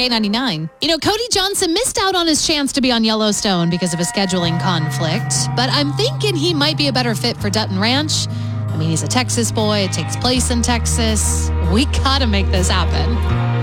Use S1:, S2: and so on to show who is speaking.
S1: K99. You know, Cody Johnson missed out on his chance to be on Yellowstone because of a scheduling conflict, but I'm thinking he might be a better fit for Dutton Ranch. I mean, he's a Texas boy. It takes place in Texas. We gotta make this happen.